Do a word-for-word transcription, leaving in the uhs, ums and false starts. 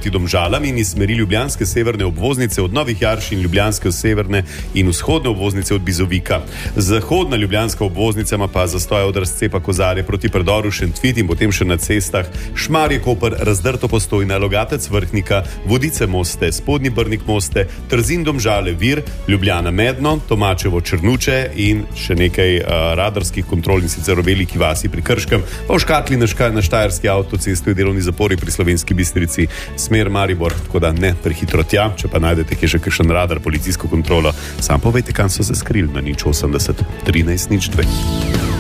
proti Domžalam in iz smeri ljubljanske severne obvoznice od Novih Jarš in ljubljanske severne in vzhodne obvoznice od Bizovika. Zahodna ljubljanska obvoznica ima pa zastoja od razcepa Kozarje proti predoru Šentvid in potem še na cestah Šmarje-Koper, Razdrto Postojna, Logatec Vrhnika, Vodice Moste, Spodnji Brnik Moste, Trzin Domžale Vir, Ljubljana Medno, Tomačevo Črnuče in še nekaj uh, radarskih kontrol in sicer v Veliki vasi pri Krškem, pa v Škatli na, ška, na Štajerski avtocesti v delovni zapori pri Slovenski Bistrici, smer Maribor, tako da ne prehitro tja, če pa najdete kje še kakšen radar, policijsko kontrolo, sam povejte, kam so se skrili na nič osemdeset trinajst nič dve.